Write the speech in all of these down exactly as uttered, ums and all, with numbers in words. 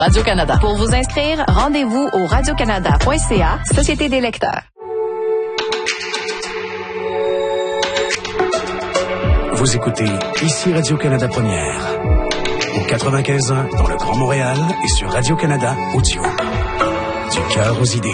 Radio-Canada. Pour vous inscrire, rendez-vous au radiocanada point c a, Société des lecteurs. Vous écoutez ici Radio-Canada Première. Au quatre-vingt-quinze ans dans le Grand Montréal et sur Radio-Canada Audio. Du cœur aux idées.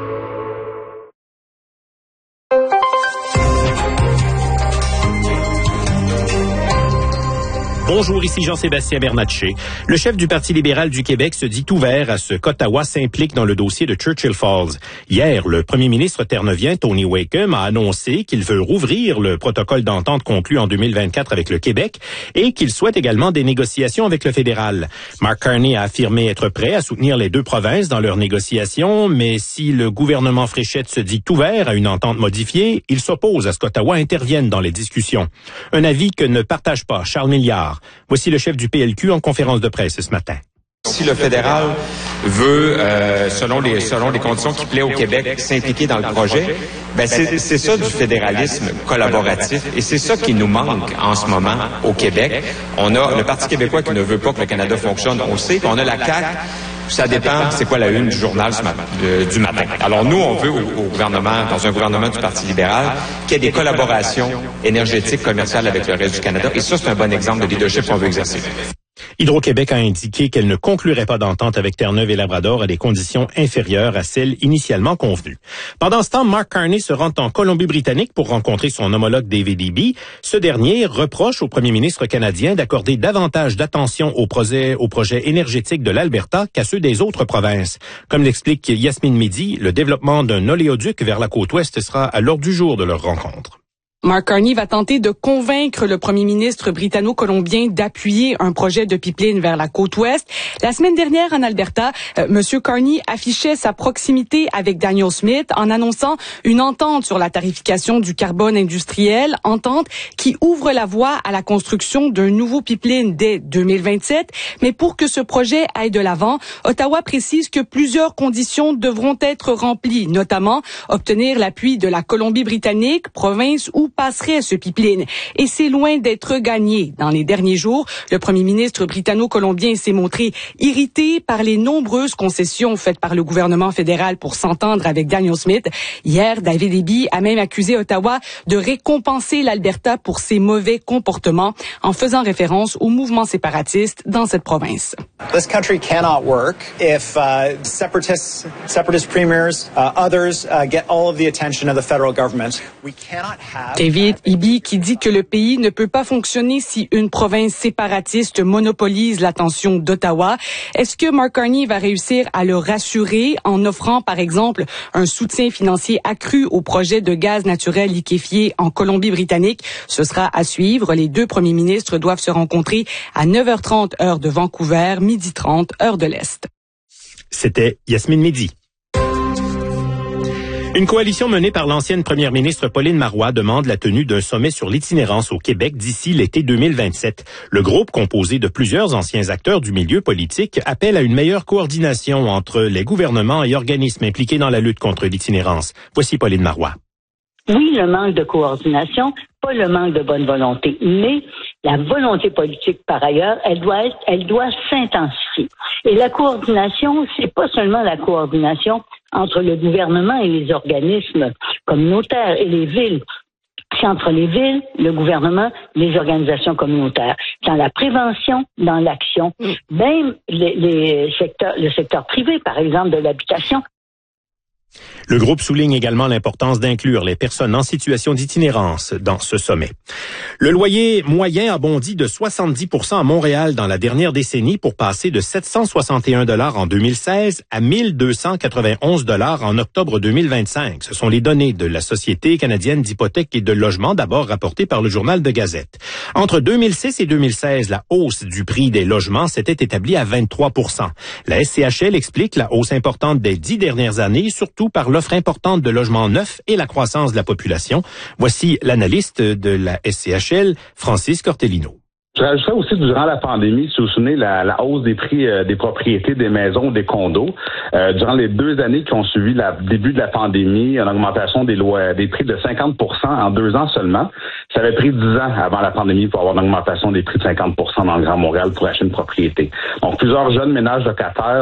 Bonjour, ici Jean-Sébastien Bernatchez. Le chef du Parti libéral du Québec se dit ouvert à ce qu'Ottawa s'implique dans le dossier de Churchill Falls. Hier, le premier ministre terneuvien Tony Wakeham a annoncé qu'il veut rouvrir le protocole d'entente conclu en deux mille vingt-quatre avec le Québec et qu'il souhaite également des négociations avec le fédéral. Mark Carney a affirmé être prêt à soutenir les deux provinces dans leurs négociations, mais si le gouvernement Fréchette se dit ouvert à une entente modifiée, il s'oppose à ce qu'Ottawa intervienne dans les discussions. Un avis que ne partage pas Charles Milliard. Voici le chef du P L Q en conférence de presse ce matin. Si le fédéral veut, euh, selon les selon les conditions qui plaît au Québec, s'impliquer dans le projet, ben c'est, c'est ça du fédéralisme collaboratif et c'est ça qui nous manque en ce moment au Québec. On a le Parti québécois qui ne veut pas que le Canada fonctionne, on sait, puis on a la C A Q. Ça dépend, c'est quoi la une du journal ce matin, de, du matin. Alors nous, on veut au, au gouvernement, dans un gouvernement du Parti libéral, qu'il y ait des collaborations énergétiques, commerciales avec le reste du Canada. Et ça, c'est un bon exemple de leadership qu'on veut exercer. Hydro-Québec a indiqué qu'elle ne conclurait pas d'entente avec Terre-Neuve et Labrador à des conditions inférieures à celles initialement convenues. Pendant ce temps, Mark Carney se rend en Colombie-Britannique pour rencontrer son homologue David Eby. Ce dernier reproche au premier ministre canadien d'accorder davantage d'attention aux projets, aux projets énergétiques de l'Alberta qu'à ceux des autres provinces. Comme l'explique Yasmine Mehdi, le développement d'un oléoduc vers la côte ouest sera à l'ordre du jour de leur rencontre. Mark Carney va tenter de convaincre le premier ministre britanno-colombien d'appuyer un projet de pipeline vers la côte ouest. La semaine dernière, en Alberta, euh, M. Carney affichait sa proximité avec Daniel Smith en annonçant une entente sur la tarification du carbone industriel, entente qui ouvre la voie à la construction d'un nouveau pipeline dès deux mille vingt-sept. Mais pour que ce projet aille de l'avant, Ottawa précise que plusieurs conditions devront être remplies, notamment obtenir l'appui de la Colombie-Britannique, province où passerait ce pipeline. Et c'est loin d'être gagné. Dans les derniers jours, le premier ministre britanno-colombien s'est montré irrité par les nombreuses concessions faites par le gouvernement fédéral pour s'entendre avec Daniel Smith. Hier, David Eby a même accusé Ottawa de récompenser l'Alberta pour ses mauvais comportements en faisant référence au mouvement séparatiste dans cette province. This country cannot work if uh, separatists, separatist premiers, uh, others uh, get all of the attention of the federal government. We cannot have David Eby qui dit que le pays ne peut pas fonctionner si une province séparatiste monopolise l'attention d'Ottawa. Est-ce que Mark Carney va réussir à le rassurer en offrant, par exemple, un soutien financier accru au projet de gaz naturel liquéfié en Colombie-Britannique? Ce sera à suivre. Les deux premiers ministres doivent se rencontrer à neuf heures trente heure de Vancouver, midi trente heure de l'Est. C'était Yasmine Mehdi. Une coalition menée par l'ancienne première ministre Pauline Marois demande la tenue d'un sommet sur l'itinérance au Québec d'ici l'été deux mille vingt-sept. Le groupe, composé de plusieurs anciens acteurs du milieu politique, appelle à une meilleure coordination entre les gouvernements et organismes impliqués dans la lutte contre l'itinérance. Voici Pauline Marois. Oui, le manque de coordination, pas le manque de bonne volonté, mais la volonté politique, par ailleurs, elle doit être, elle doit s'intensifier. Et la coordination, c'est pas seulement la coordination entre le gouvernement et les organismes communautaires et les villes. C'est entre les villes, le gouvernement, les organisations communautaires. Dans la prévention, dans l'action, même les, les secteurs, le secteur privé, par exemple, de l'habitation. Le groupe souligne également l'importance d'inclure les personnes en situation d'itinérance dans ce sommet. Le loyer moyen a bondi de soixante-dix pour cent à Montréal dans la dernière décennie pour passer de sept cent soixante et un dollars en deux mille seize à mille deux cent quatre-vingt-onze dollars en octobre deux mille vingt-cinq. Ce sont les données de la Société canadienne d'hypothèques et de logement, d'abord rapportées par le journal de Gazette. Entre deux mille six et deux mille seize, la hausse du prix des logements s'était établie à vingt-trois pour cent. La S C H L explique la hausse importante des dix dernières années, surtout par l'offre importante de logements neufs et la croissance de la population. Voici l'analyste de la S C H L, Francis Cortellino. Je rajouterais aussi que durant la pandémie, si vous vous souvenez, la, la hausse des prix euh, des propriétés, des maisons, des condos, euh, durant les deux années qui ont suivi le début de la pandémie, une augmentation des lois, des prix de cinquante pour cent en deux ans seulement. Ça avait pris dix ans avant la pandémie pour avoir une augmentation des prix de cinquante pour cent dans le Grand Montréal pour acheter une propriété. Donc, plusieurs jeunes ménages locataires